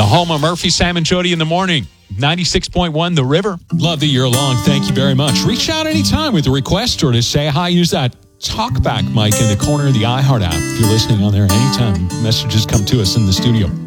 The home of Murphy, Sam, and Jody in the morning. 96.1 The River. Love that you're along. Thank you very much. Reach out anytime with a request or to say hi. Use that talkback mic in the corner of the iHeart app. If you're listening on there anytime, messages come to us in the studio.